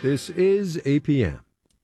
This is APM.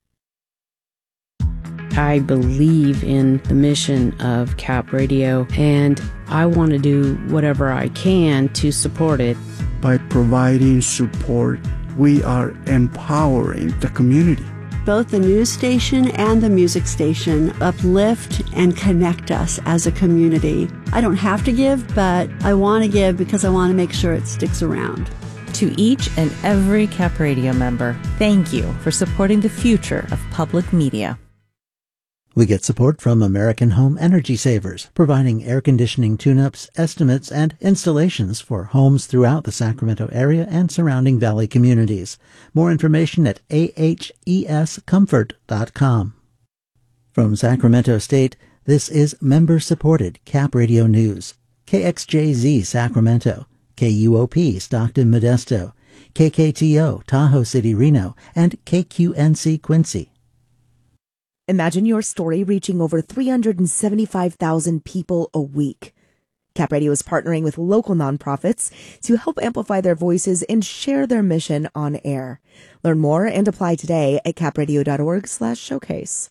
I believe in the mission of Cap Radio, and I want to do whatever I can to support it. By providing support, we are empowering the community. Both the news station and the music station uplift and connect us as a community. I don't have to give, but I want to give because I want to make sure it sticks around. To each and every Cap Radio member, thank you for supporting the future of public media. We get support from American Home Energy Savers, providing air conditioning tune-ups, estimates, and installations for homes throughout the Sacramento area and surrounding valley communities. More information at ahescomfort.com. From Sacramento State, this is member-supported Cap Radio News. KXJZ Sacramento, KUOP Stockton Modesto, KKTO Tahoe City Reno, and KQNC Quincy. Imagine your story reaching over 375,000 people a week. Cap Radio is partnering with local nonprofits to help amplify their voices and share their mission on air. Learn more and apply today at capradio.org/showcase.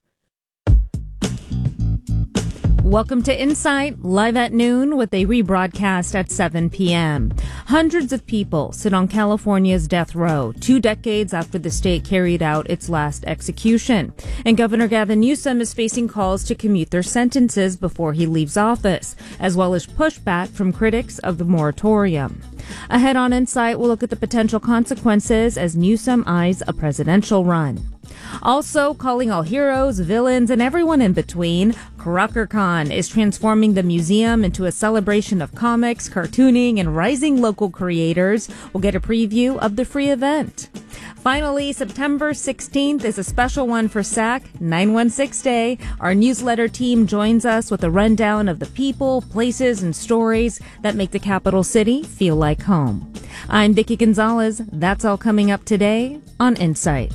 Welcome to Insight, live at noon with a rebroadcast at 7 p.m. Hundreds of people sit on California's death row 2 decades after the state carried out its last execution. And Governor Gavin Newsom is facing calls to commute their sentences before he leaves office, as well as pushback from critics of the moratorium. Ahead on Insight, we'll look at the potential consequences as Newsom eyes a presidential run. Also, calling all heroes, villains, and everyone in between, CruckerCon is transforming the museum into a celebration of comics, cartooning, and rising local creators. We'll get a preview of the free event. Finally, September 16th is a special one for SAC 916 Day. Our newsletter team joins us with a rundown of the people, places, and stories that make the capital city feel like home. I'm Vicki Gonzalez. That's all coming up today on Insight.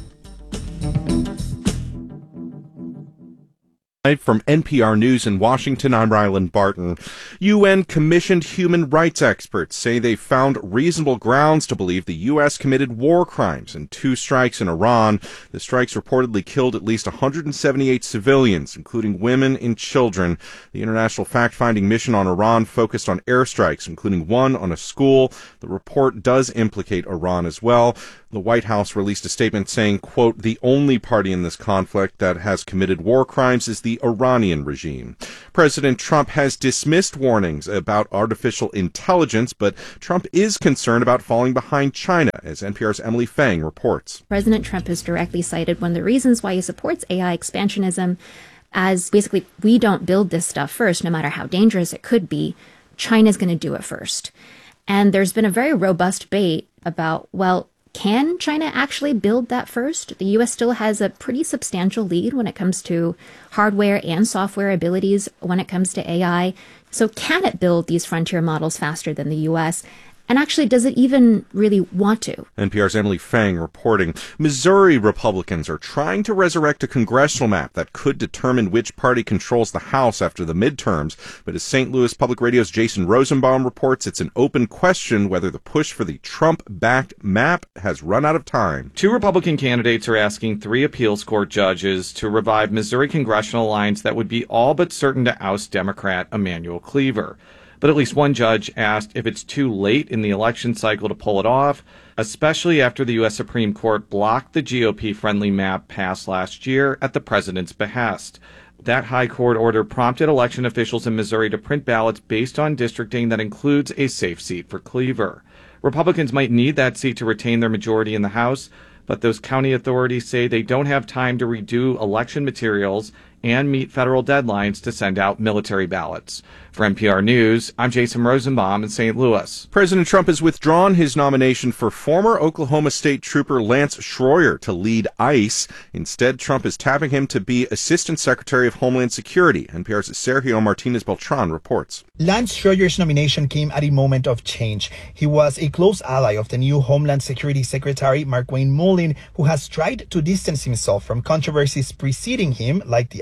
From NPR News in Washington, I'm Ryland Barton. UN-commissioned human rights experts say they found reasonable grounds to believe the U.S. committed war crimes in 2 strikes in Iran. The strikes reportedly killed at least 178 civilians, including women and children. The international fact-finding mission on Iran focused on airstrikes, including one on a school. The report does implicate Iran as well. The White House released a statement saying, quote, the only party in this conflict that has committed war crimes is the Iranian regime. President Trump has dismissed warnings about artificial intelligence, but Trump is concerned about falling behind China, as NPR's Emily Fang reports. President Trump has directly cited one of the reasons why he supports AI expansionism as basically, we don't build this stuff first, no matter how dangerous it could be. China's going to do it first. And there's been a very robust debate about, well, can China actually build that first? The U.S. still has a pretty substantial lead when it comes to hardware and software abilities when it comes to AI. So can it build these frontier models faster than the U.S.? And actually, does it even really want to? NPR's Emily Fang reporting. Missouri Republicans are trying to resurrect a congressional map that could determine which party controls the House after the midterms. But as St. Louis Public Radio's Jason Rosenbaum reports, it's an open question whether the push for the Trump-backed map has run out of time. 2 Republican candidates are asking 3 appeals court judges to revive Missouri congressional lines that would be all but certain to oust Democrat Emanuel Cleaver. But at least one judge asked if it's too late in the election cycle to pull it off, especially after the U.S. Supreme Court blocked the GOP-friendly map passed last year at the president's behest. That high court order prompted election officials in Missouri to print ballots based on districting that includes a safe seat for Cleaver. Republicans might need that seat to retain their majority in the House, but those county authorities say they don't have time to redo election materials and meet federal deadlines to send out military ballots. For NPR News, I'm Jason Rosenbaum in St. Louis. President Trump has withdrawn his nomination for former Oklahoma State Trooper Lance Schroyer to lead ICE. Instead, Trump is tapping him to be Assistant Secretary of Homeland Security. NPR's Sergio Martinez-Beltran reports. Lance Schroyer's nomination came at a moment of change. He was a close ally of the new Homeland Security Secretary Markwayne Mullin, who has tried to distance himself from controversies preceding him, like the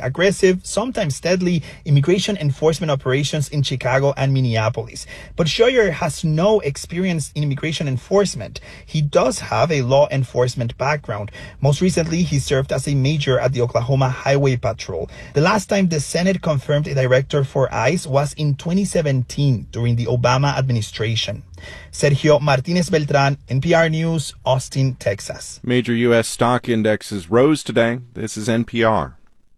aggressive, sometimes deadly immigration enforcement operations in Chicago and Minneapolis. But Scheuer has no experience in immigration enforcement. He does have a law enforcement background. Most recently, he served as a major at the Oklahoma Highway Patrol. The last time the Senate confirmed a director for ICE was in 2017 during the Obama administration. Sergio Martinez Beltran, NPR News, Austin, Texas. Major U.S. stock indexes rose today. This is NPR.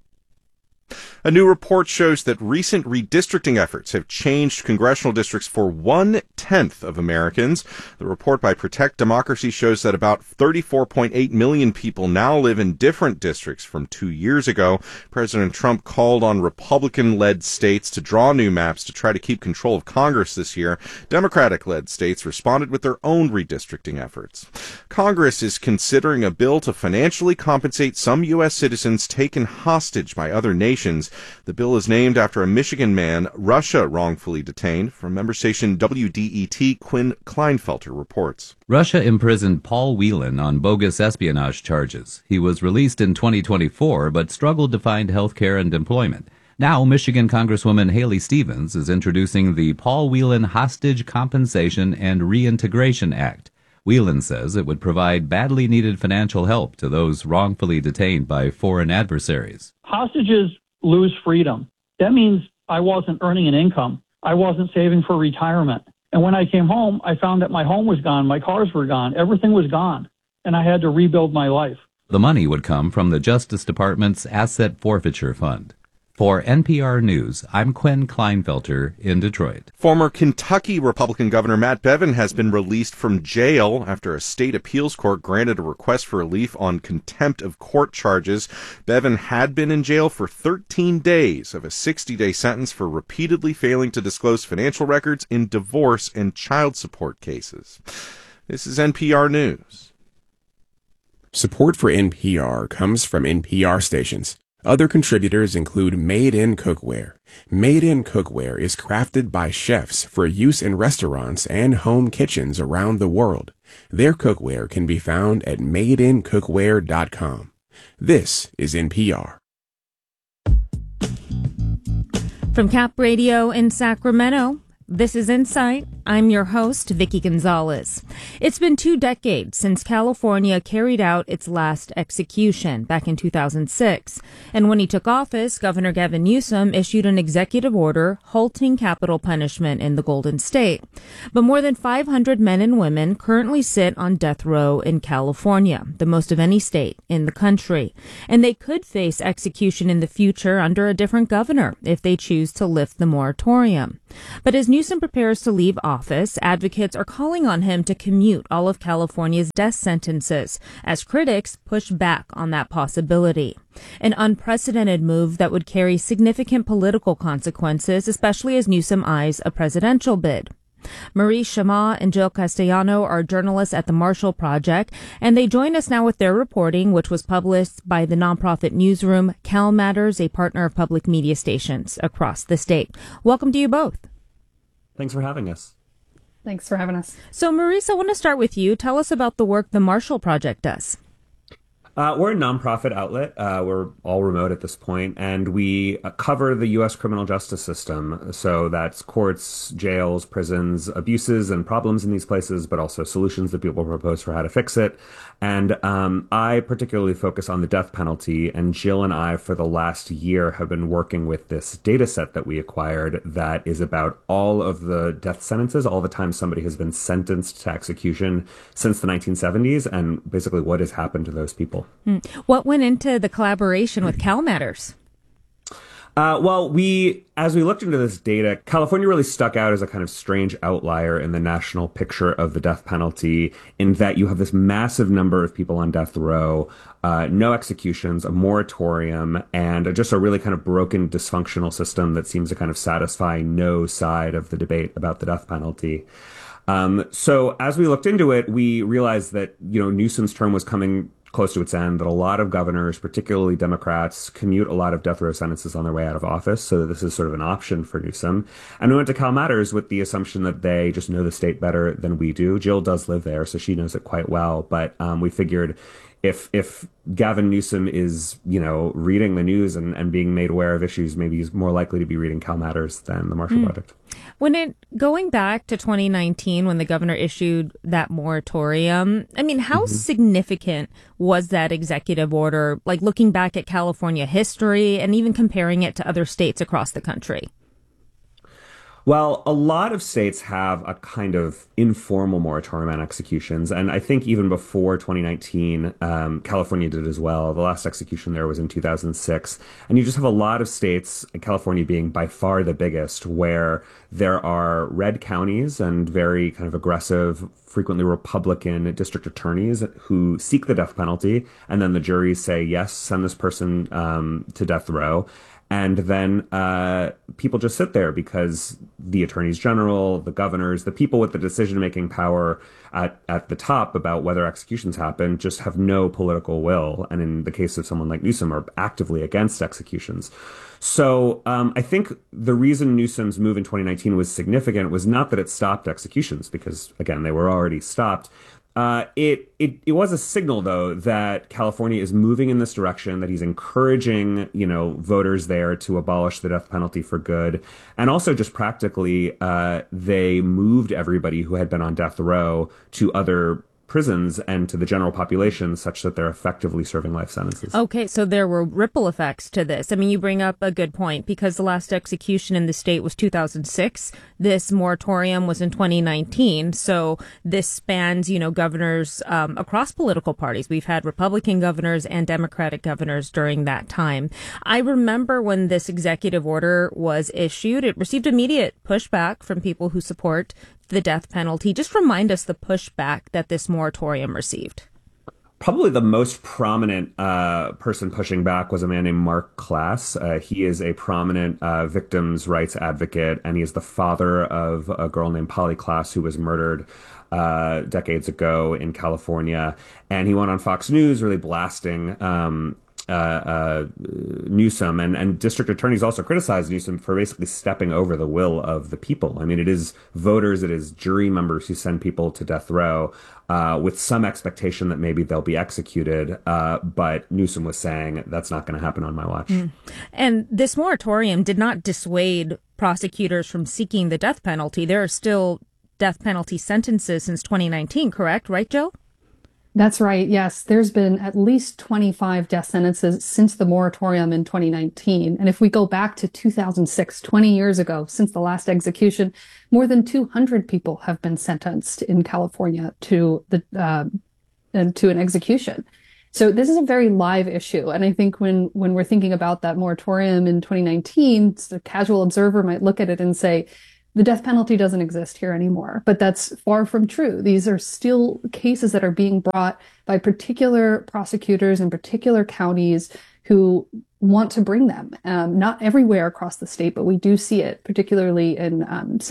A new report shows that recent redistricting efforts have changed congressional districts for 1/10 of Americans. The report by Protect Democracy shows that about 34.8 million people now live in different districts from 2 years ago. President Trump called on Republican-led states to draw new maps to try to keep control of Congress this year. Democratic-led states responded with their own redistricting efforts. Congress is considering a bill to financially compensate some U.S. citizens taken hostage by other nations. The bill is named after a Michigan man Russia wrongfully detained. From member station WDET, Quinn Kleinfelter reports. Russia imprisoned Paul Whelan on bogus espionage charges. He was released in 2024 but struggled to find health care and employment. Now, Michigan Congresswoman Haley Stevens is introducing the Paul Whelan Hostage Compensation and Reintegration Act. Whelan says it would provide badly needed financial help to those wrongfully detained by foreign adversaries. Hostages lose freedom. That means I wasn't earning an income. I wasn't saving for retirement. And when I came home, I found that my home was gone, my cars were gone, everything was gone, and I had to rebuild my life. The money would come from the Justice Department's Asset Forfeiture Fund. For NPR News, I'm Quinn Kleinfelter in Detroit. Former Kentucky Republican Governor Matt Bevin has been released from jail after a state appeals court granted a request for relief on contempt of court charges. Bevin had been in jail for 13 days of a 60-day sentence for repeatedly failing to disclose financial records in divorce and child support cases. This is NPR News. Support for NPR comes from NPR stations. Other contributors include Made in Cookware. Made in Cookware is crafted by chefs for use in restaurants and home kitchens around the world. Their cookware can be found at madeincookware.com. This is NPR. From Cap Radio in Sacramento, this is Insight. I'm your host, Vicki Gonzalez. It's been 2 decades since California carried out its last execution back in 2006. And when he took office, Governor Gavin Newsom issued an executive order halting capital punishment in the Golden State. But more than 500 men and women currently sit on death row in California, the most of any state in the country. And they could face execution in the future under a different governor if they choose to lift the moratorium. But as Newsom prepares to leave office, advocates are calling on him to commute all of California's death sentences as critics push back on that possibility. An unprecedented move that would carry significant political consequences, especially as Newsom eyes a presidential bid. Marie Shama and Jill Castellano are journalists at the Marshall Project, and they join us now with their reporting, which was published by the nonprofit newsroom Cal Matters, a partner of public media stations across the state. Welcome to you both. Thanks for having us. Thanks for having us. So, Maurice, I want to start with you. Tell us about the work the Marshall Project does. We're a nonprofit outlet. We're all remote at this point, and we cover the U.S. criminal justice system. So that's courts, jails, prisons, abuses and problems in these places, but also solutions that people propose for how to fix it. And I particularly focus on the death penalty, and Jill and I, for the last year, have been working with this data set that we acquired that is about all of the death sentences, all the time somebody has been sentenced to execution since the 1970s, and basically what has happened to those people. What went into the collaboration with Cal Matters? Well, as we looked into this data, California really stuck out as a kind of strange outlier in the national picture of the death penalty, in that you have this massive number of people on death row, no executions, a moratorium, and just a really kind of broken, dysfunctional system that seems to kind of satisfy no side of the debate about the death penalty. So as we looked into it, we realized that, Newsom's term was coming close to its end, that a lot of governors, particularly Democrats, commute a lot of death row sentences on their way out of office. So this is sort of an option for Newsom. And we went to Cal Matters with the assumption that they just know the state better than we do. Jill does live there, so she knows it quite well. But we figured if Gavin Newsom is, reading the news and being made aware of issues, maybe he's more likely to be reading Cal Matters than the Marshall Project. Going back to 2019, when the governor issued that moratorium, how significant was that executive order, like looking back at California history and even comparing it to other states across the country? Well, a lot of states have a kind of informal moratorium on executions. And I think even before 2019, California did as well. The last execution there was in 2006. And you just have a lot of states, California being by far the biggest, where there are red counties and very kind of aggressive, frequently Republican district attorneys who seek the death penalty. And then the juries say, yes, send this person to death row. And then people just sit there because the attorneys general, the governors, the people with the decision-making power at the top about whether executions happen just have no political will. And in the case of someone like Newsom, are actively against executions. So I think the reason Newsom's move in 2019 was significant was not that it stopped executions, because, again, they were already stopped. It was a signal, though, that California is moving in this direction, that he's encouraging, voters there to abolish the death penalty for good. And also just practically, they moved everybody who had been on death row to other prisons and to the general population such that they're effectively serving life sentences. Okay, so there were ripple effects to this. You bring up a good point, because the last execution in the state was 2006. This moratorium was in 2019. So this spans, governors across political parties. We've had Republican governors and Democratic governors during that time. I remember when this executive order was issued, it received immediate pushback from people who support the death penalty. Just remind us the pushback that this moratorium received. Probably the most prominent person pushing back was a man named Mark Klass. He is a prominent victims' rights advocate, and he is the father of a girl named Polly Klass who was murdered decades ago in California. And he went on Fox News really blasting Newsom, and district attorneys also criticized Newsom for basically stepping over the will of the people. It is voters, it is jury members who send people to death row with some expectation that maybe they'll be executed. But Newsom was saying that's not going to happen on my watch. And this moratorium did not dissuade prosecutors from seeking the death penalty. There are still death penalty sentences since 2019, correct? Right, Jill? That's right. Yes, there's been at least 25 death sentences since the moratorium in 2019. And if we go back to 2006, 20 years ago, since the last execution, more than 200 people have been sentenced in California to an execution. So this is a very live issue. And I think when we're thinking about that moratorium in 2019, a casual observer might look at it and say, the death penalty doesn't exist here anymore, but that's far from true. These are still cases that are being brought by particular prosecutors in particular counties who want to bring them. Not everywhere across the state, but we do see it, particularly in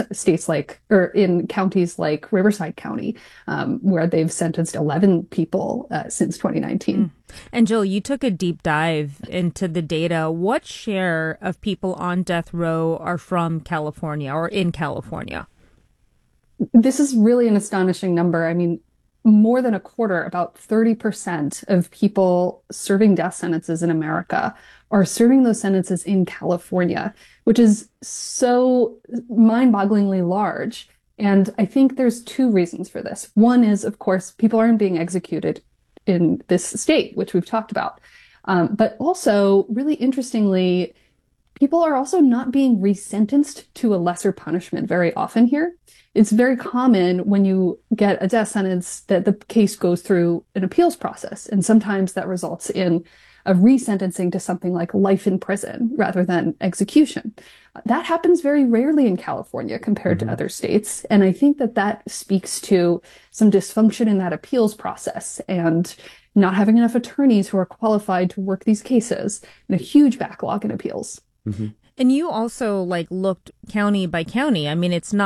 in counties like Riverside County, where they've sentenced 11 people since 2019. And Jill, you took a deep dive into the data. What share of people on death row are from California or in California? This is really an astonishing number. More than a quarter, about 30% of people serving death sentences in America are serving those sentences in California, which is so mind-bogglingly large. And I think there's two reasons for this. One is, of course, people aren't being executed in this state, which we've talked about. But also, really interestingly, people are also not being resentenced to a lesser punishment very often here. It's very common when you get a death sentence that the case goes through an appeals process. And sometimes that results in a resentencing to something like life in prison rather than execution. That happens very rarely in California compared to other states. And I think that speaks to some dysfunction in that appeals process and not having enough attorneys who are qualified to work these cases and a huge backlog in appeals. And you also looked county by county. It's not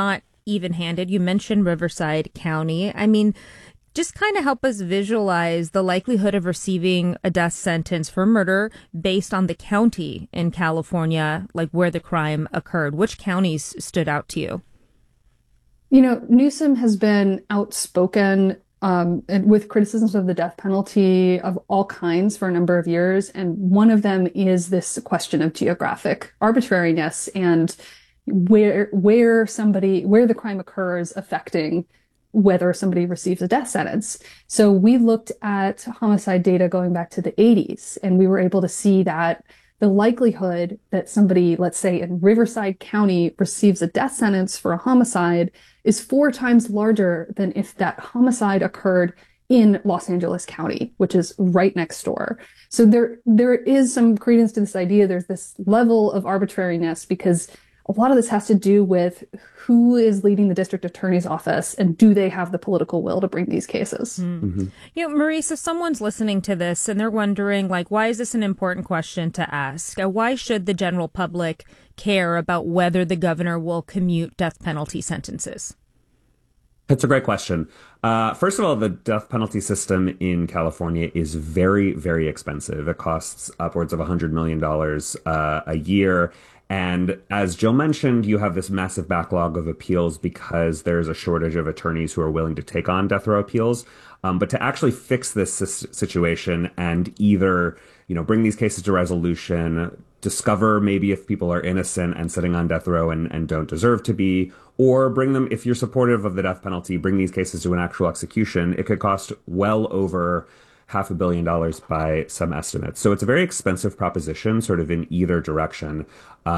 even-handed. You mentioned Riverside County. I mean, just kind of help us visualize the likelihood of receiving a death sentence for murder based on the county in California, like where the crime occurred. Which counties stood out to you? You know, Newsom has been outspoken and with criticisms of the death penalty of all kinds for a number of years. And one of them is this question of geographic arbitrariness and where the crime occurs affecting whether somebody receives a death sentence. So we looked at homicide data going back to the 80s, and we were able to see that the likelihood that somebody, let's say in Riverside County, receives a death sentence for a homicide is 4 times larger than if that homicide occurred in Los Angeles County, which is right next door. So there is some credence to this idea. There's this level of arbitrariness because a lot of this has to do with who is leading the district attorney's office and do they have the political will to bring these cases. You know, Maurice, if someone's listening to this and they're wondering, like, why is this an important question to ask? Why should the general public care about whether the governor will commute death penalty sentences? That's a great question. First of all, the death penalty system in California is very, very expensive. It costs upwards of $100 million a year. And as Jill mentioned, you have this massive backlog of appeals because there's a shortage of attorneys who are willing to take on death row appeals. But to actually fix this situation and either, bring these cases to resolution, discover maybe if people are innocent and sitting on death row and don't deserve to be, or bring them, if you're supportive of the death penalty, bring these cases to an actual execution, it could cost well over $500 million by some estimates. So it's a very expensive proposition, sort of in either direction.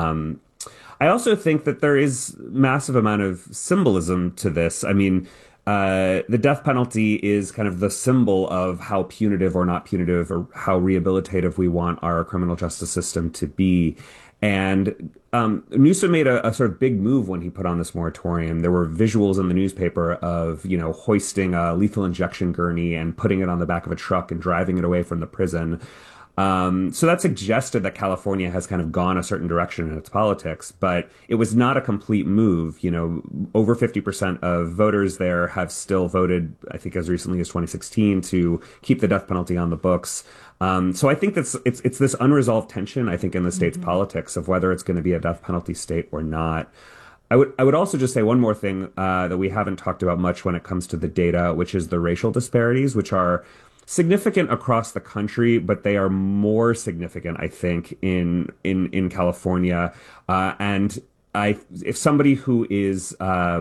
I also think that there is massive amount of symbolism to this. I mean, the death penalty is kind of the symbol of how punitive or not punitive or how rehabilitative we want our criminal justice system to be. And Newsom made a sort of big move when he put on this moratorium. There were visuals in the newspaper of, hoisting a lethal injection gurney and putting it on the back of a truck and driving it away from the prison. So that suggested that California has kind of gone a certain direction in its politics, but it was not a complete move. Over 50% of voters there have still voted, I think as recently as 2016, to keep the death penalty on the books. So I think it's this unresolved tension, I think, in the state's politics of whether it's going to be a death penalty state or not. I would also just say one more thing that we haven't talked about much when it comes to the data, which is the racial disparities, which are significant across the country, but they are more significant, I think, in California. And if somebody who is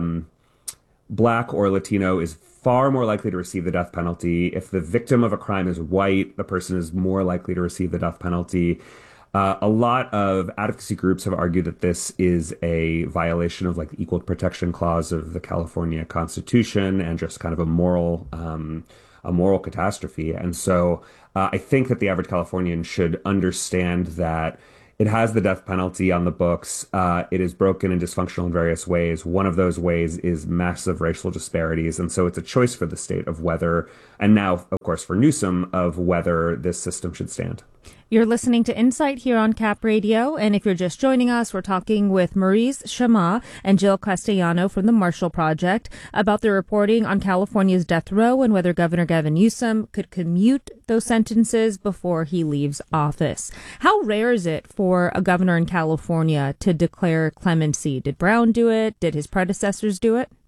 Black or Latino is far more likely to receive the death penalty. If the victim of a crime is white, the person is more likely to receive the death penalty. A lot of advocacy groups have argued that this is a violation of the Equal Protection Clause of the California Constitution and just kind of a moral catastrophe. And so I think that the average Californian should understand that it has the death penalty on the books. It is broken and dysfunctional in various ways. One of those ways is massive racial disparities. And so it's a choice for the state of whether, and now, of course, for Newsom, of whether this system should stand. You're listening to Insight here on Cap Radio, and if you're just joining us, we're talking with Maurice Chammah and Jill Castellano from the Marshall Project about the reporting on California's death row and whether Governor Gavin Newsom could commute those sentences before he leaves office. How rare is it for a governor in California to declare clemency? Did Brown do it? Did his predecessors do it?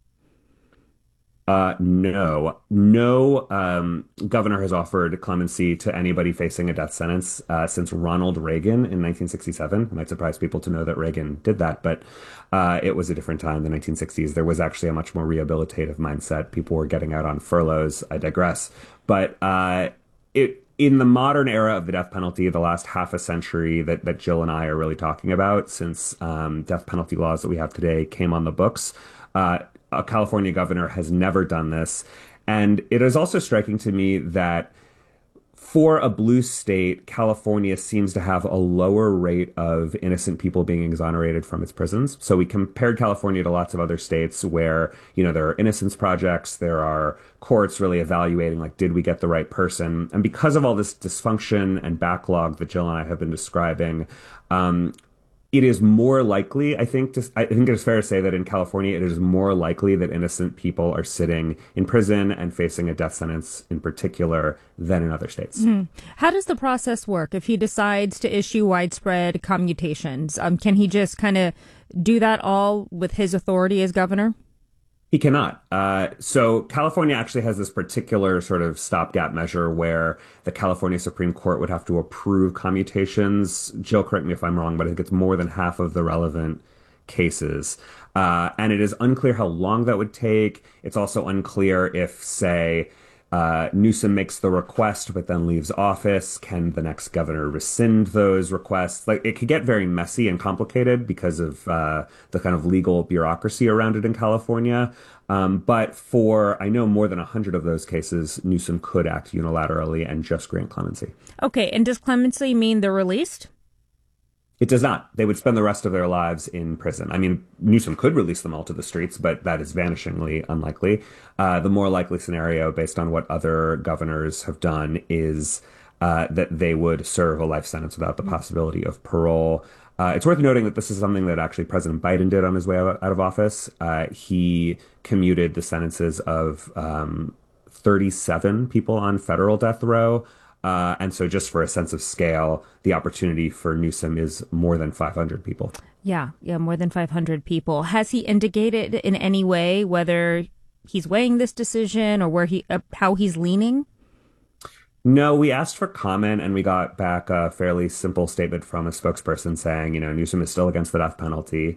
No governor has offered clemency to anybody facing a death sentence since Ronald Reagan in 1967. It might surprise people to know that Reagan did that, but it was a different time, the 1960s. There was actually a much more rehabilitative mindset. People were getting out on furloughs. I digress. But in the modern era of the death penalty, the last half a century that Jill and I are really talking about, since death penalty laws that we have today came on the books, a California governor has never done this. And it is also striking to me that for a blue state, California seems to have a lower rate of innocent people being exonerated from its prisons. So we compared California to lots of other states where, there are innocence projects, there are courts really evaluating, did we get the right person? And because of all this dysfunction and backlog that Jill and I have been describing, it is more likely, I think it is fair to say that in California, it is more likely that innocent people are sitting in prison and facing a death sentence in particular than in other states. How does the process work if he decides to issue widespread commutations? Can he just kind of do that all with his authority as governor? He cannot. So California actually has this particular sort of stopgap measure where the California Supreme Court would have to approve commutations. Jill, correct me if I'm wrong, but I think it's more than half of the relevant cases. And it is unclear how long that would take. It's also unclear if, say, Newsom makes the request but then leaves office. Can the next governor rescind those requests? Like, it could get very messy and complicated because of the kind of legal bureaucracy around it in California. But for, I know, more than 100 of those cases, Newsom could act unilaterally and just grant clemency. Okay, and does clemency mean they're released? It does not. They would spend the rest of their lives in prison. I mean, Newsom could release them all to the streets, but that is vanishingly unlikely. The more likely scenario, based on what other governors have done, is that they would serve a life sentence without the possibility of parole. It's worth noting that this is something that actually President Biden did on his way out of office. He commuted the sentences of 37 people on federal death row. And so just for a sense of scale, the opportunity for Newsom is more than 500 people. Yeah, more than 500 people. Has he indicated in any way whether he's weighing this decision or how he's leaning? No, we asked for comment and we got back a fairly simple statement from a spokesperson saying, Newsom is still against the death penalty.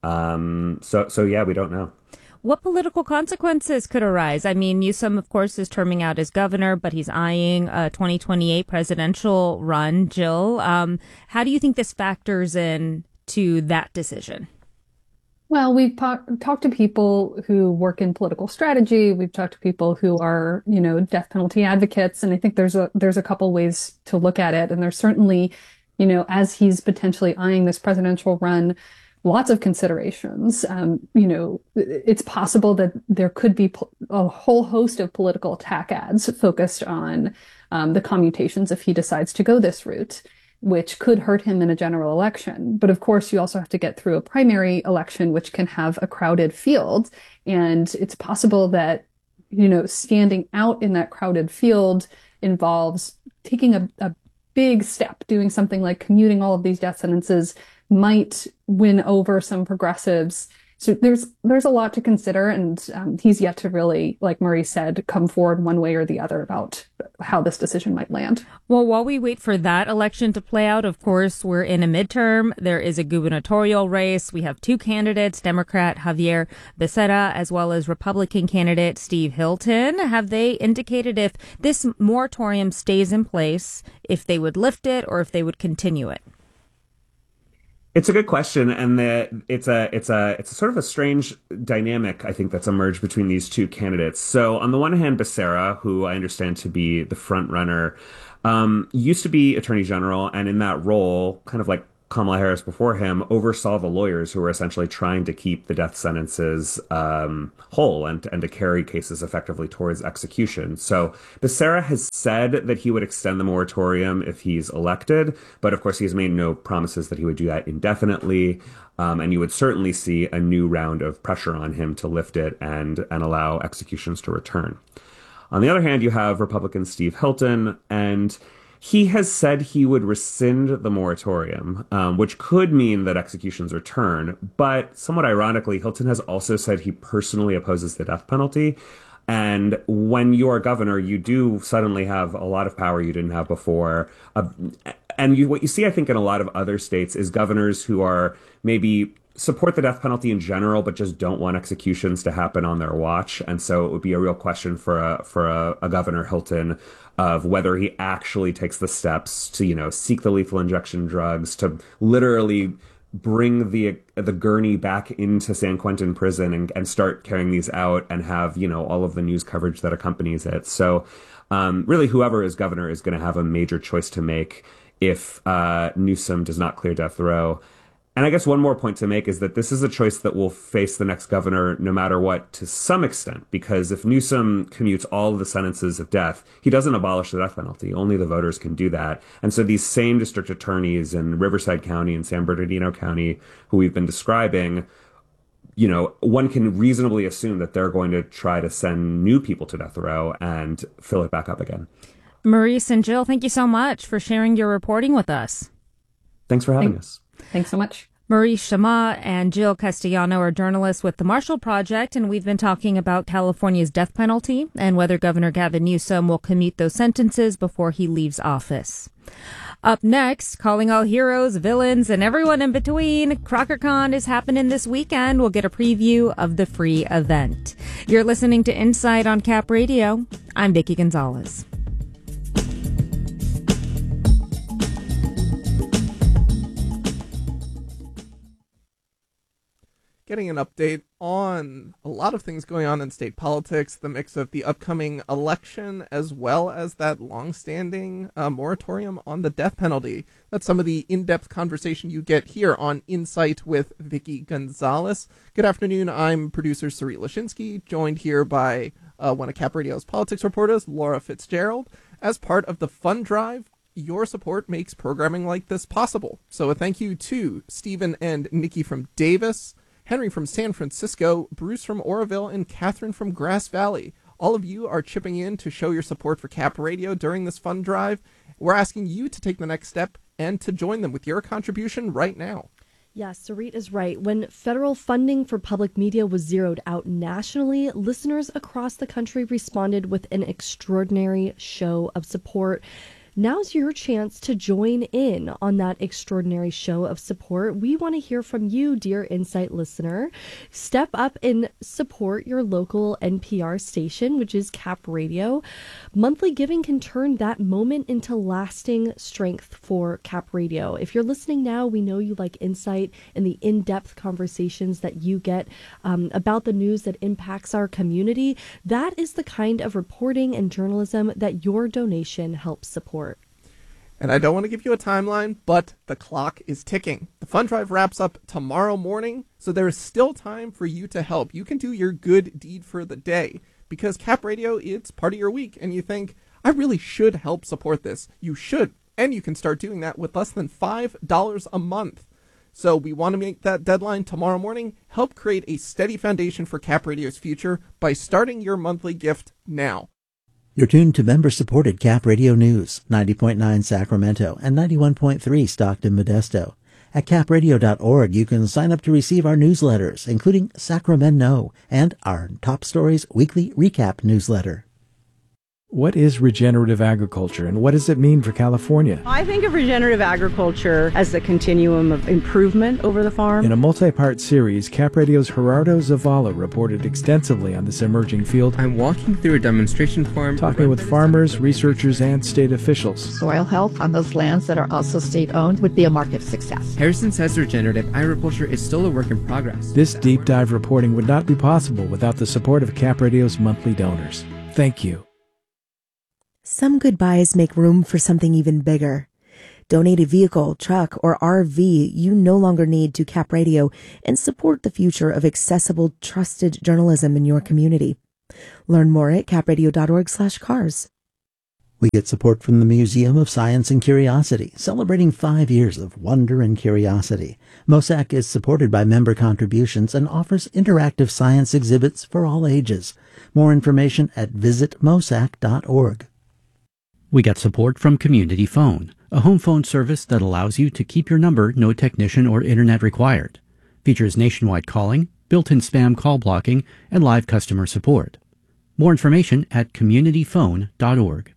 So yeah, we don't know. What political consequences could arise? I mean, Newsom, of course, is terming out as governor, but he's eyeing a 2028 presidential run. Jill, how do you think this factors in to that decision? Well, we've talked to people who work in political strategy. We've talked to people who are, death penalty advocates. And I think there's a couple ways to look at it. And there's certainly, as he's potentially eyeing this presidential run, lots of considerations. It's possible that there could be a whole host of political attack ads focused on the commutations if he decides to go this route, which could hurt him in a general election. But of course, you also have to get through a primary election, which can have a crowded field. And it's possible that, standing out in that crowded field involves taking a big step, doing something like commuting all of these death sentences might win over some progressives. So there's a lot to consider, and he's yet to really, like Murray said, come forward one way or the other about how this decision might land. Well, while we wait for that election to play out, of course, we're in a midterm. There is a gubernatorial race. We have two candidates, Democrat Javier Becerra, as well as Republican candidate Steve Hilton. Have they indicated if this moratorium stays in place, if they would lift it or if they would continue it? It's a good question, and it's a sort of a strange dynamic, I think, that's emerged between these two candidates. So on the one hand, Becerra, who I understand to be the front runner, used to be Attorney General, and in that role, kind of like Kamala Harris before him, oversaw the lawyers who were essentially trying to keep the death sentences whole and to carry cases effectively towards execution. So Becerra has said that he would extend the moratorium if he's elected, but of course he's made no promises that he would do that indefinitely. And you would certainly see a new round of pressure on him to lift it and allow executions to return. On the other hand, you have Republican Steve Hilton, and he has said he would rescind the moratorium, which could mean that executions return. But somewhat ironically, Hilton has also said he personally opposes the death penalty. And when you're governor, you do suddenly have a lot of power you didn't have before. What you see, I think, in a lot of other states is governors who are maybe support the death penalty in general, but just don't want executions to happen on their watch. And so it would be a real question for a Governor Hilton of whether he actually takes the steps to, seek the lethal injection drugs, to literally bring the gurney back into San Quentin prison and start carrying these out and have, all of the news coverage that accompanies it. So really, whoever is governor is going to have a major choice to make if Newsom does not clear death row. And I guess one more point to make is that this is a choice that will face the next governor no matter what, to some extent, because if Newsom commutes all of the sentences of death, he doesn't abolish the death penalty. Only the voters can do that. And so these same district attorneys in Riverside County and San Bernardino County, who we've been describing, one can reasonably assume that they're going to try to send new people to death row and fill it back up again. Maurice and Jill, thank you so much for sharing your reporting with us. Thanks for having us. Thanks so much. Maurice Shama and Jill Castellano are journalists with the Marshall Project, and we've been talking about California's death penalty and whether Governor Gavin Newsom will commute those sentences before he leaves office. Up next, calling all heroes, villains, and everyone in between, CrockerCon is happening this weekend. We'll get a preview of the free event. You're listening to Insight on Cap Radio. I'm Vicki Gonzalez. Getting an update on a lot of things going on in state politics, the mix of the upcoming election, as well as that long-standing moratorium on the death penalty. That's some of the in-depth conversation you get here on Insight with Vicki Gonzalez. Good afternoon. I'm producer Sarit Lashinsky, joined here by one of Cap Radio's politics reporters, Laura Fitzgerald. As part of the fund drive, your support makes programming like this possible. So a thank you to Stephen and Nikki from Davis, Henry from San Francisco, Bruce from Oroville, and Catherine from Grass Valley. All of you are chipping in to show your support for Cap Radio during this fund drive. We're asking you to take the next step and to join them with your contribution right now. Yeah, Sarit is right. When federal funding for public media was zeroed out nationally, listeners across the country responded with an extraordinary show of support. Now's your chance to join in on that extraordinary show of support. We want to hear from you, dear Insight listener. Step up and support your local NPR station, which is Cap Radio. Monthly giving can turn that moment into lasting strength for Cap Radio. If you're listening now, we know you like Insight and the in-depth conversations that you get about the news that impacts our community. That is the kind of reporting and journalism that your donation helps support. And I don't want to give you a timeline, but the clock is ticking. The fund drive wraps up tomorrow morning, so there is still time for you to help. You can do your good deed for the day, because Cap Radio, it's part of your week, and you think, I really should help support this. You should, and you can start doing that with less than $5 a month. So we want to make that deadline tomorrow morning. Help create a steady foundation for Cap Radio's future by starting your monthly gift now. You're tuned to member-supported Cap Radio News, 90.9 Sacramento and 91.3 Stockton Modesto. At capradio.org, you can sign up to receive our newsletters, including Sacramento and our Top Stories Weekly Recap newsletter. What is regenerative agriculture, and what does it mean for California? I think of regenerative agriculture as the continuum of improvement over the farm. In a multi-part series, Cap Radio's Gerardo Zavala reported extensively on this emerging field. I'm walking through a demonstration farm, talking with farmers, researchers, and state officials. Soil health on those lands that are also state-owned would be a mark of success. Harrison says regenerative agriculture is still a work in progress. This deep dive reporting would not be possible without the support of Cap Radio's monthly donors. Thank you. Some goodbyes make room for something even bigger. Donate a vehicle, truck, or RV you no longer need to Cap Radio and support the future of accessible, trusted journalism in your community. Learn more at capradio.org/cars. We get support from the Museum of Science and Curiosity, celebrating 5 years of wonder and curiosity. MOSAC is supported by member contributions and offers interactive science exhibits for all ages. More information at visitmosac.org. We get support from Community Phone, a home phone service that allows you to keep your number, no technician or internet required. Features nationwide calling, built-in spam call blocking, and live customer support. More information at communityphone.org.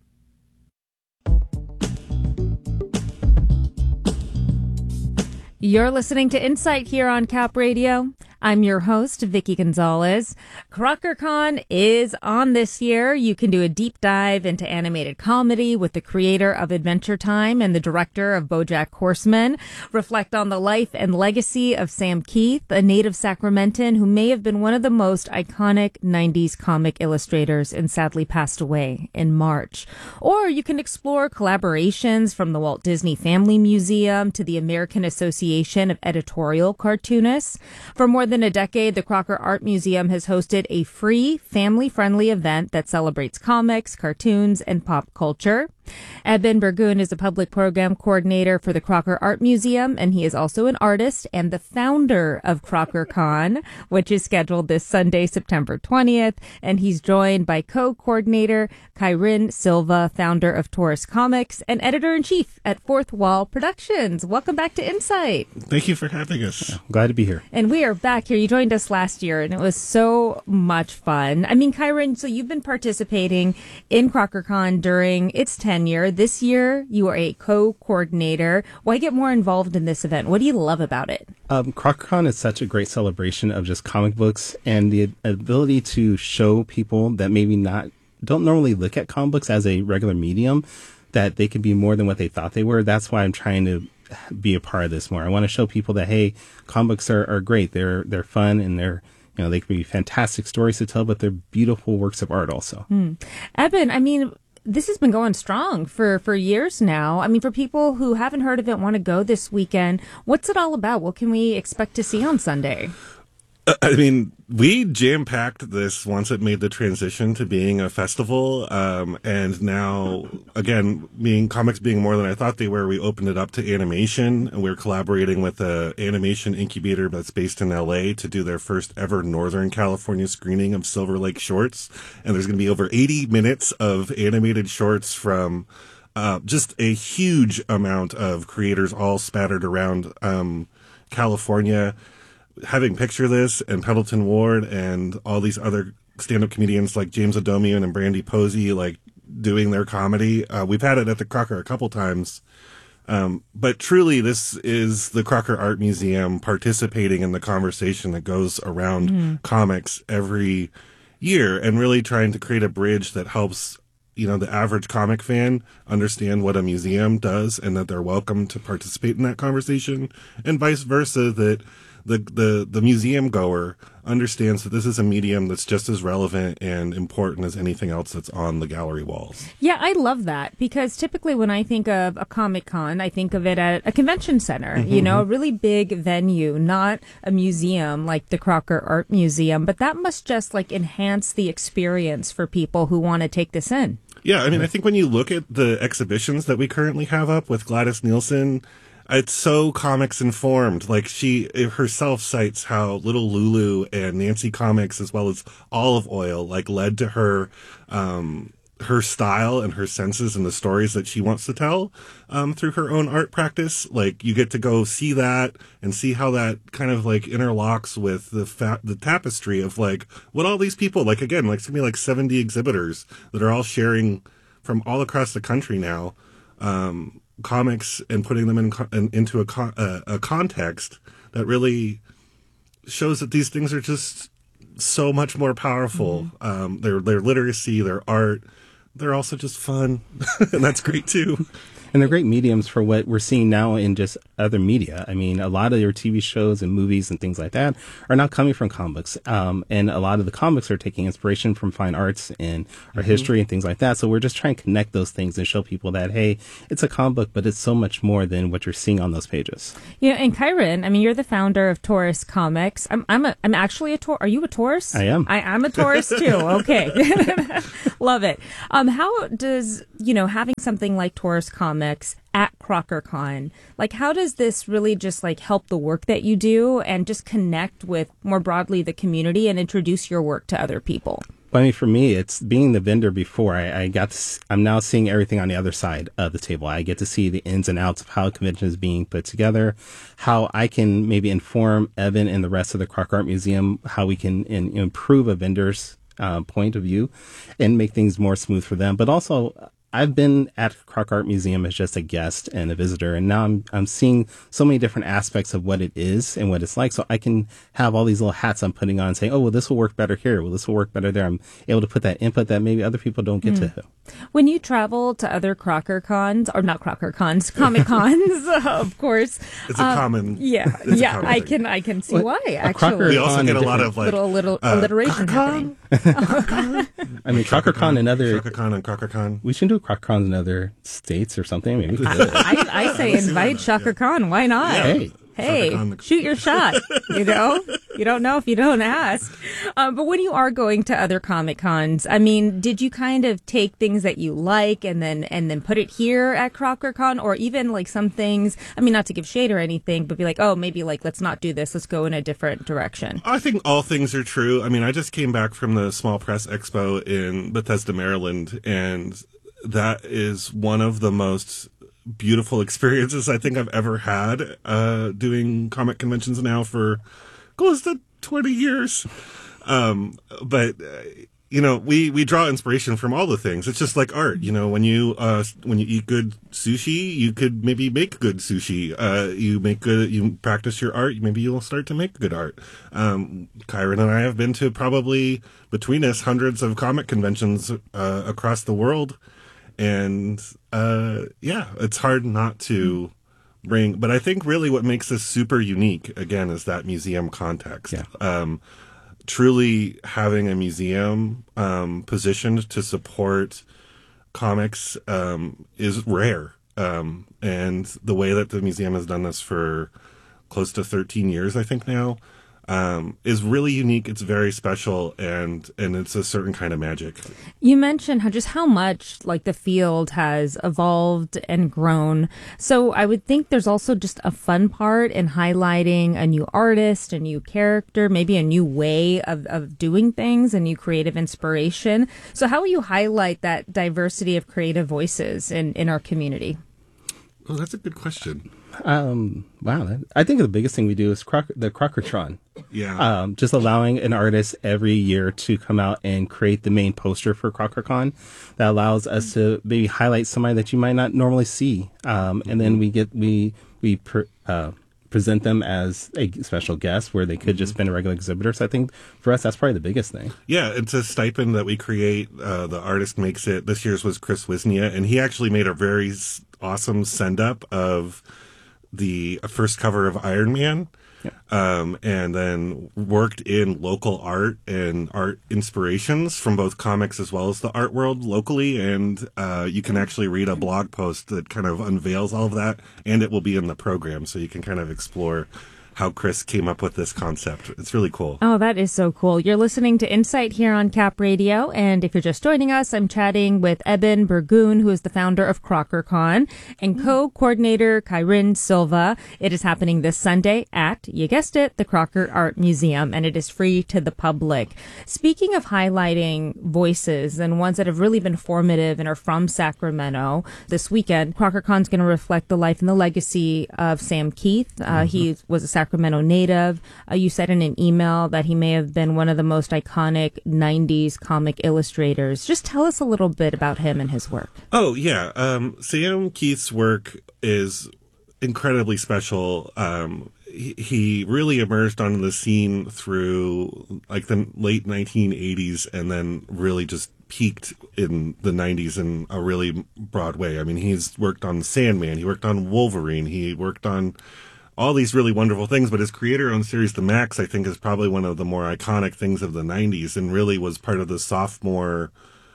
You're listening to Insight here on Cap Radio. I'm your host, Vicky Gonzalez. CrockerCon is on this year. You can do a deep dive into animated comedy with the creator of Adventure Time and the director of BoJack Horseman. Reflect on the life and legacy of Sam Keith, a native Sacramentan who may have been one of the most iconic 90s comic illustrators and sadly passed away in March. Or you can explore collaborations from the Walt Disney Family Museum to the American Association of Editorial Cartoonists. For more than a decade, the Crocker Art Museum has hosted a free, family-friendly event that celebrates comics, cartoons, and pop culture. Eben Burgoon is a public program coordinator for the Crocker Art Museum, and he is also an artist and the founder of CrockerCon, which is scheduled this Sunday, September 20th. And he's joined by co-coordinator Kyrin Silva, founder of Taurus Comics and editor-in-chief at Fourth Wall Productions. Welcome back to Insight. Thank you for having us. Glad to be here. And we are back here. You joined us last year, and it was so much fun. I mean, Kyrin, so you've been participating in CrockerCon during its tenure. This year, you are a co-coordinator. Why get more involved in this event? What do you love about it? CrockerCon is such a great celebration of just comic books and the ability to show people that maybe don't normally look at comic books as a regular medium, that they can be more than what they thought they were. That's why I'm trying to be a part of this more. I want to show people that, hey, comic books are great. They're fun, and they can be fantastic stories to tell, but they're beautiful works of art also. Eben, I mean, this has been going strong for years now. I mean, for people who haven't heard of it, want to go this weekend, what's it all about? What can we expect to see on Sunday? I mean, we jam-packed this once it made the transition to being a festival. And now, again, comics being more than I thought they were, we opened it up to animation. And we're collaborating with an animation incubator that's based in LA to do their first ever Northern California screening of Silver Lake Shorts. And there's going to be over 80 minutes of animated shorts from just a huge amount of creators all spattered around California. Having Picture This and Pendleton Ward and all these other stand-up comedians like James Adomian and Brandy Posey, like, doing their comedy. We've had it at the Crocker a couple times. But truly, this is the Crocker Art Museum participating in the conversation that goes around comics every year and really trying to create a bridge that helps, the average comic fan understand what a museum does and that they're welcome to participate in that conversation, and vice versa, that the museum goer understands that this is a medium that's just as relevant and important as anything else that's on the gallery walls. Yeah, I love that, because typically when I think of a Comic-Con, I think of it at a convention center, a really big venue, not a museum like the Crocker Art Museum. But that must just enhance the experience for people who want to take this in. Yeah, I mean, I think when you look at the exhibitions that we currently have up with Gladys Nielsen, it's so comics informed. Like, she herself cites how Little Lulu and Nancy Comics, as well as Olive Oil, led to her her style and her senses and the stories that she wants to tell through her own art practice. Like, you get to go see that and see how that kind of interlocks with the tapestry of what all these people again, it's gonna be 70 exhibitors that are all sharing from all across the country now. Comics, and putting them into a context that really shows that these things are just so much more powerful. Their literacy, their art, they're also just fun, and that's great too. And they're great mediums for what we're seeing now in just other media. I mean, a lot of your TV shows and movies and things like that are now coming from comics. And a lot of the comics are taking inspiration from fine arts and our history and things like that. So we're just trying to connect those things and show people that, hey, it's a comic book, but it's so much more than what you're seeing on those pages. Yeah, and Kyrin, I mean, you're the founder of Taurus Comics. I'm actually a Taurus. Are you a Taurus? I am. I'm a Taurus too. Okay. Love it. How does, having something like Taurus Comics at CrockerCon, how does this really just help the work that you do and just connect with more broadly the community and introduce your work to other people? Well, I mean, for me, it's being the vendor before. I'm now seeing everything on the other side of the table. I get to see the ins and outs of how a convention is being put together, how I can maybe inform Evan and the rest of the Crocker Art Museum, how we can improve a vendor's point of view and make things more smooth for them. But also, I've been at Croc Art Museum as just a guest and a visitor, and now I'm seeing so many different aspects of what it is and what it's like. So I can have all these little hats I'm putting on, saying, "Oh, well, this will work better here. Well, this will work better there." I'm able to put that input that maybe other people don't get to. When you travel to other Crocker cons, or not Crocker cons, Comic Cons, of course. It's a common. Yeah, it's yeah. a common I thing. can see why. Actually, we also get a lot of like little alliteration happening. I mean, CrockerCon and other CrockerCon and CrockerCon. We should do CrockerCons in other states or something. Maybe we could. I say invite Shaka Khan. Why not? Yeah. Hey, shoot your shot. You don't know if you don't ask. But when you are going to other Comic Cons, I mean, did you kind of take things that you like and then put it here at CrockerCon, or even like some things? I mean, not to give shade or anything, but be like, oh, maybe like let's not do this. Let's go in a different direction. I think all things are true. I mean, I just came back from the Small Press Expo in Bethesda, Maryland, and that is one of the most beautiful experiences I think I've ever had doing comic conventions now for close to 20 years. But we draw inspiration from all the things. It's just like art. When you eat good sushi, you could maybe make good sushi. You practice your art, maybe you'll start to make good art. Kyron and I have been to probably between us hundreds of comic conventions across the world. And it's hard not to bring, but I think really what makes this super unique, again, is that museum context. Yeah. Truly having a museum positioned to support comics is rare. And the way that the museum has done this for close to 13 years, I think now, is really unique. It's very special, and it's a certain kind of magic. You mentioned how much like the field has evolved and grown. So I would think there's also just a fun part in highlighting a new artist, a new character, maybe a new way of doing things, a new creative inspiration. So how will you highlight that diversity of creative voices in our community? Oh, that's a good question. Wow. I think the biggest thing we do is the Crockertron. Yeah. Just allowing an artist every year to come out and create the main poster for CrockerCon that allows us to maybe highlight somebody that you might not normally see. And then we present them as a special guest where they could just been a regular exhibitor. So I think for us, that's probably the biggest thing. Yeah, it's a stipend that we create. The artist makes it. This year's was Chris Wisnia, and he actually made a very awesome send-up of the first cover of Iron Man. Yeah. And then worked in local art and art inspirations from both comics as well as the art world locally. And you can actually read a blog post that kind of unveils all of that, and it will be in the program. So you can kind of explore how Chris came up with this concept. It's really cool. Oh, that is so cool. You're listening to Insight here on Cap Radio, and if you're just joining us, I'm chatting with Eben Burgoon, who is the founder of CrockerCon, and co-coordinator Kyrin Silva. It is happening this Sunday at, you guessed it, the Crocker Art Museum, and it is free to the public. Speaking of highlighting voices and ones that have really been formative and are from Sacramento, this weekend, CrockerCon's going to reflect the life and the legacy of Sam Keith. He was a Sacramento native. You said in an email that he may have been one of the most iconic 90s comic illustrators. Just tell us a little bit about him and his work. Oh, yeah. Sam Keith's work is incredibly special. He really emerged onto the scene through like the late 1980s and then really just peaked in the 90s in a really broad way. I mean, he's worked on Sandman. He worked on Wolverine. He worked on all these really wonderful things, but his creator-owned series, The Max, I think is probably one of the more iconic things of the 90s and really was part of the sophomore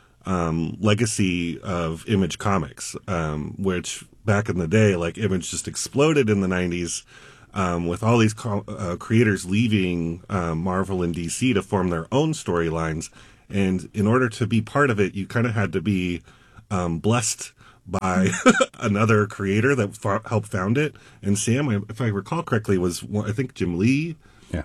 legacy of Image Comics, which back in the day, like Image just exploded in the 90s with all these creators leaving Marvel and DC to form their own storylines. And in order to be part of it, you kind of had to be blessed by another creator that helped found it. And Sam, if I recall correctly, was, I think, Jim Lee. Yeah.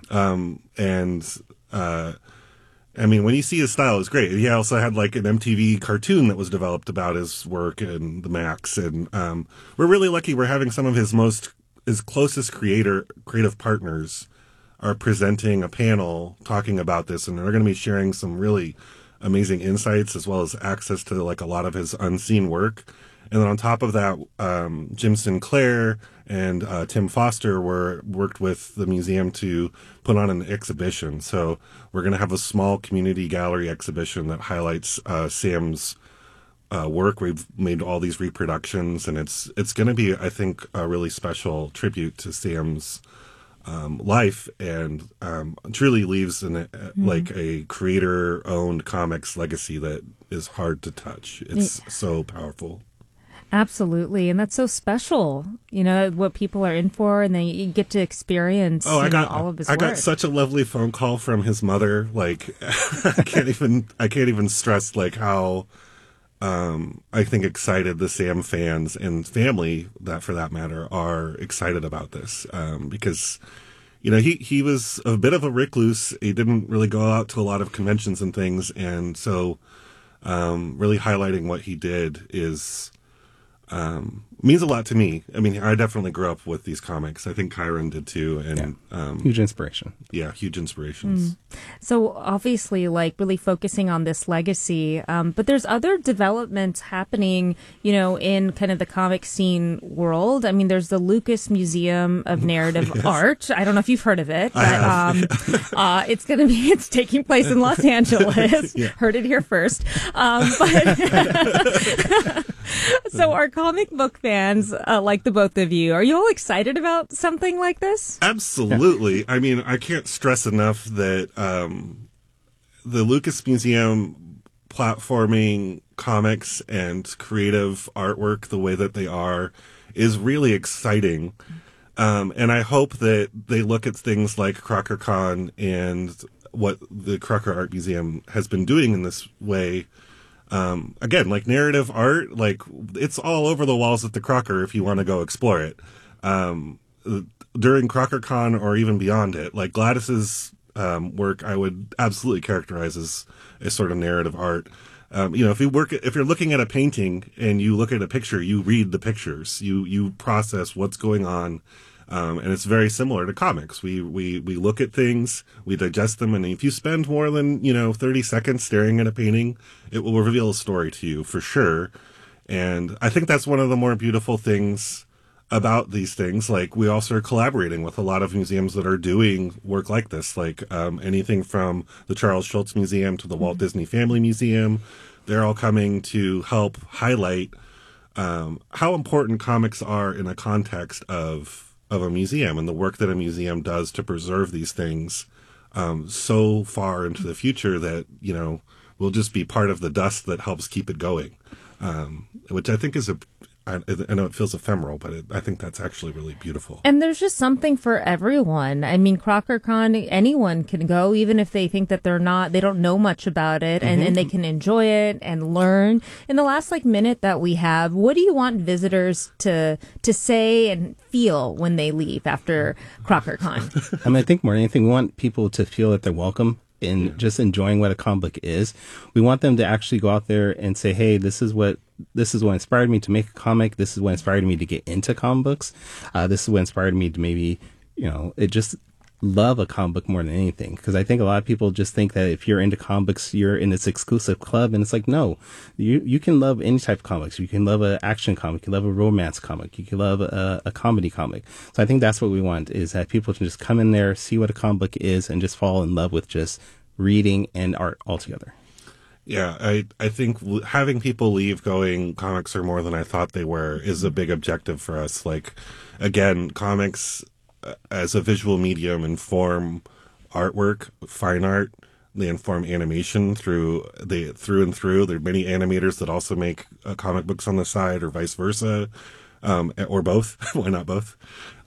I mean, when you see his style, it's great. He also had like an MTV cartoon that was developed about his work and the Max. And we're really lucky we're having some of his closest creative partners are presenting a panel talking about this. And they're going to be sharing some really amazing insights as well as access to like a lot of his unseen work. And then on top of that, Jim Sinclair and Tim Foster worked with the museum to put on an exhibition. So we're going to have a small community gallery exhibition that highlights Sam's work. We've made all these reproductions, and it's going to be, I think, a really special tribute to Sam's life, and truly leaves like a creator-owned comics legacy that is hard to touch. It's so powerful. Absolutely. And that's so special, what people are in for, and then you get to experience all of his work. I got such a lovely phone call from his mother. Like, I can't even stress like how I think excited the Sam fans and family, that for that matter, are excited about this, because he was a bit of a recluse. He didn't really go out to a lot of conventions and things, and so really highlighting what he did is means a lot to me. I mean, I definitely grew up with these comics. I think Kyron did too, and huge inspiration. Yeah, huge inspirations. So obviously, like, really focusing on this legacy, but there's other developments happening, in kind of the comic scene world. I mean, there's the Lucas Museum of Narrative Art. I don't know if you've heard of it, but it's taking place in Los Angeles. Heard it here first. So our comic book fans, like the both of you, are you all excited about something like this? Absolutely. I mean, I can't stress enough that the Lucas Museum platforming comics and creative artwork the way that they are is really exciting. And I hope that they look at things like CrockerCon and what the Crocker Art Museum has been doing in this way. Again, like narrative art, like it's all over the walls at the Crocker if you want to go explore it. During CrockerCon or even beyond it, like Gladys's work, I would absolutely characterize as sort of narrative art. If you're looking at a painting and you look at a picture, you read the pictures, you process what's going on. And it's very similar to comics. We look at things, we digest them, and if you spend more than 30 seconds staring at a painting, it will reveal a story to you for sure. And I think that's one of the more beautiful things about these things. Like, we also are collaborating with a lot of museums that are doing work like this, like anything from the Charles Schulz Museum to the Walt Disney Family Museum. They're all coming to help highlight how important comics are in a context of a museum and the work that a museum does to preserve these things so far into the future that, will just be part of the dust that helps keep it going, which I think is I know it feels ephemeral, but I think that's actually really beautiful. And there's just something for everyone. I mean, CrockerCon, anyone can go, even if they think that they don't know much about it, and they can enjoy it and learn. In the last minute that we have, what do you want visitors to say and feel when they leave after CrockerCon? I mean, I think more than anything, we want people to feel that they're welcome in just enjoying what a comic book is. We want them to actually go out there and say, hey, this is what inspired me to make a comic. This is what inspired me to get into comic books. This is what inspired me to maybe, just love a comic book more than anything. Because I think a lot of people just think that if you're into comic books, you're in this exclusive club. And it's like, no, you can love any type of comics. You can love an action comic. You can love a romance comic. You can love a comedy comic. So I think that's what we want, is that people can just come in there, see what a comic book is, and just fall in love with just reading and art altogether. Yeah, I think having people leave going, comics are more than I thought they were, is a big objective for us. Like, again, comics as a visual medium inform artwork, fine art. They inform animation through and through. There are many animators that also make comic books on the side, or vice versa, or both. Why not both?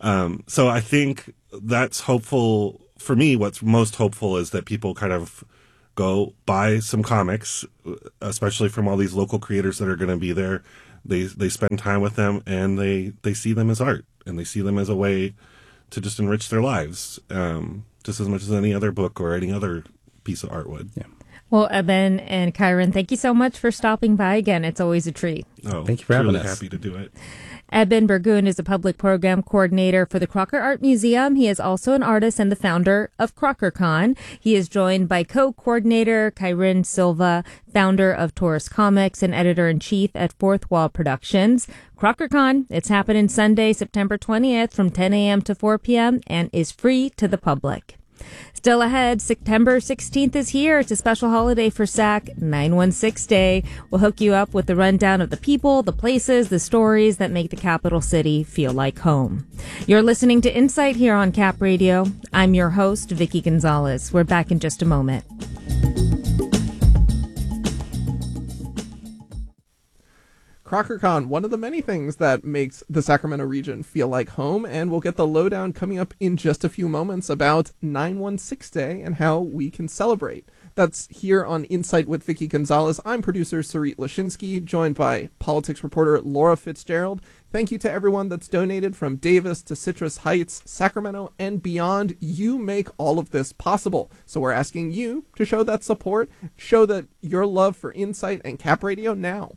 So I think that's hopeful. For me, what's most hopeful is that people kind of go buy some comics, especially from all these local creators that are going to be there. They spend time with them, and they see them as art, and they see them as a way to just enrich their lives, just as much as any other book or any other piece of art would. Yeah. Well, Eben and Kyron, thank you so much for stopping by again. It's always a treat. Oh, thank you for having us. Happy to do it. Eben Burgoon is a public program coordinator for the Crocker Art Museum. He is also an artist and the founder of CrockerCon. He is joined by co-coordinator Kyron Silva, founder of Taurus Comics and editor-in-chief at Fourth Wall Productions. CrockerCon, it's happening Sunday, September 20th from 10 a.m. to 4 p.m. and is free to the public. Still ahead, September 16th is here. It's a special holiday for SAC 916 Day. We'll hook you up with the rundown of the people, the places, the stories that make the capital city feel like home. You're listening to Insight here on Cap Radio. I'm your host, Vicky Gonzalez. We're back in just a moment. CrockerCon, one of the many things that makes the Sacramento region feel like home, and we'll get the lowdown coming up in just a few moments about 916 Day and how we can celebrate. That's here on Insight with Vicky Gonzalez. I'm producer Sarit Lashinsky, joined by politics reporter Laura Fitzgerald. Thank you to everyone that's donated from Davis to Citrus Heights, Sacramento, and beyond. You make all of this possible. So we're asking you to show that support, show that your love for Insight and Cap Radio now.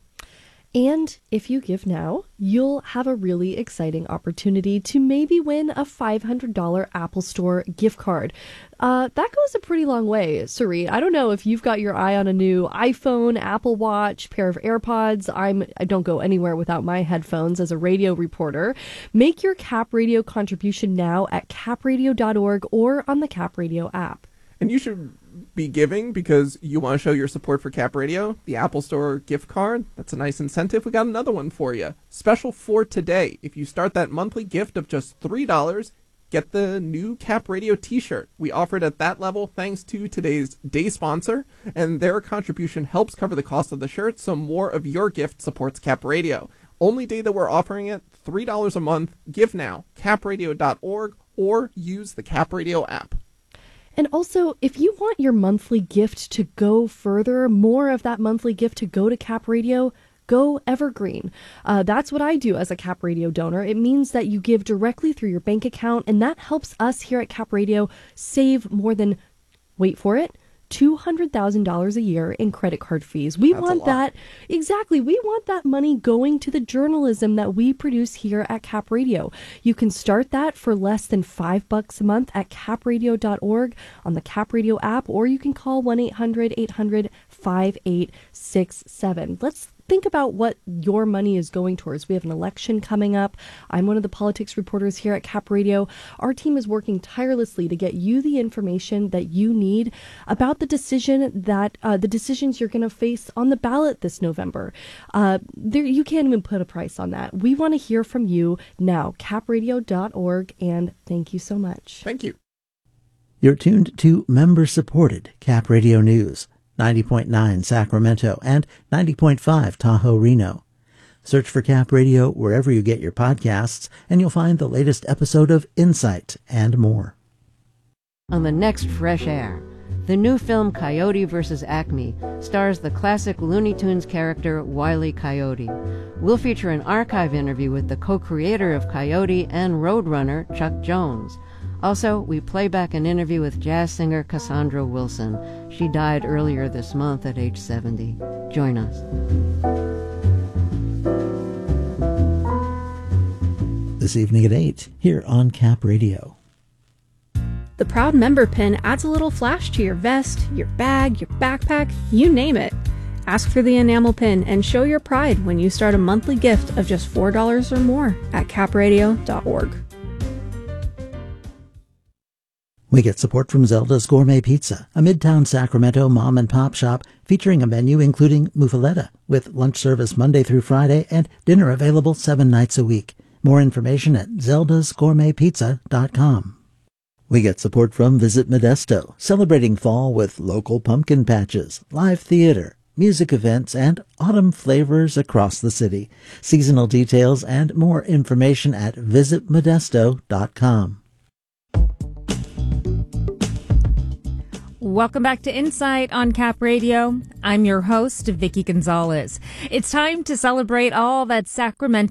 And if you give now, you'll have a really exciting opportunity to maybe win a $500 Apple Store gift card. That goes a pretty long way, Sarit. I don't know if you've got your eye on a new iPhone, Apple Watch, pair of AirPods. I don't go anywhere without my headphones as a radio reporter. Make your Cap Radio contribution now at capradio.org or on the Cap Radio app. And you should be giving because you want to show your support for Cap Radio. The Apple Store gift card, that's a nice incentive. We got another one for you. Special for today. If you start that monthly gift of just $3, get the new Cap Radio t-shirt. We offer it at that level thanks to today's day sponsor, and their contribution helps cover the cost of the shirt, so more of your gift supports Cap Radio. Only day that we're offering it, $3 a month. Give now, capradio.org, or use the Cap Radio app. And also, if you want your monthly gift to go further, more of that monthly gift to go to Cap Radio, go evergreen. That's what I do as a Cap Radio donor. It means that you give directly through your bank account, and that helps us here at Cap Radio save more than, wait for it, $200,000 a year in credit card fees. We want that. Exactly. We want that money going to the journalism that we produce here at Cap Radio. You can start that for less than $5 a month at capradio.org on the Cap Radio app, or you can call 1-800-800-5867. Let's think about what your money is going towards. We have an election coming up. I'm one of the politics reporters here at Cap Radio. Our team is working tirelessly to get you the information that you need about the decisions you're going to face on the ballot this November. You can't even put a price on that. We want to hear from you now. capradio.org, and thank you so much. Thank you. You're tuned to member-supported Cap Radio News. 90.9 Sacramento and 90.5 Tahoe Reno. Search for Cap Radio wherever you get your podcasts, and you'll find the latest episode of Insight and more. On the next Fresh Air, the new film Coyote vs. Acme stars the classic Looney Tunes character Wile E. Coyote. We'll feature an archive interview with the co-creator of Coyote and Roadrunner, Chuck Jones. Also, we play back an interview with jazz singer Cassandra Wilson. She died earlier this month at age 70. Join us. This evening at 8, here on Cap Radio. The Proud Member Pin adds a little flash to your vest, your bag, your backpack, you name it. Ask for the enamel pin and show your pride when you start a monthly gift of just $4 or more at capradio.org. We get support from Zelda's Gourmet Pizza, a Midtown Sacramento mom-and-pop shop featuring a menu including muffaletta, with lunch service Monday through Friday and dinner available 7 nights a week. More information at zeldasgourmetpizza.com. We get support from Visit Modesto, celebrating fall with local pumpkin patches, live theater, music events, and autumn flavors across the city. Seasonal details and more information at visitmodesto.com. Welcome back to Insight on Cap Radio. I'm your host, Vicky Gonzalez. It's time to celebrate all that Sacramento